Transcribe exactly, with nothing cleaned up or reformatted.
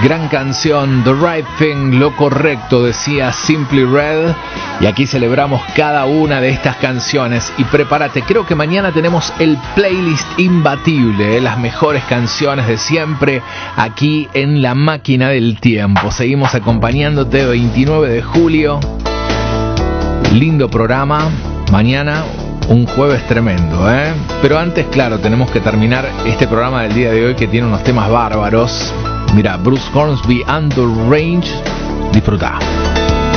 Gran canción, The Right Thing, lo correcto, decía Simply Red. Y aquí celebramos cada una de estas canciones. Y prepárate, creo que mañana tenemos el playlist imbatible, ¿eh? Las mejores canciones de siempre, aquí en La Máquina del Tiempo. Seguimos acompañándote veintinueve de julio. Lindo programa. Mañana un jueves tremendo, ¿eh? Pero antes, claro, tenemos que terminar este programa del día de hoy, que tiene unos temas bárbaros. Mira, Bruce Hornsby, Under Range. Disfrutá.